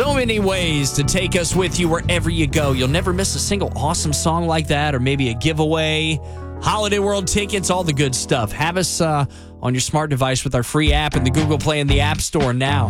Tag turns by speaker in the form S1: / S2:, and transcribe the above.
S1: So many ways to take us with you wherever you go. You'll never miss a single awesome song like that, or maybe a giveaway, Holiday World tickets, all the good stuff. Have us on your smart device with our free app in the Google Play and the App Store now.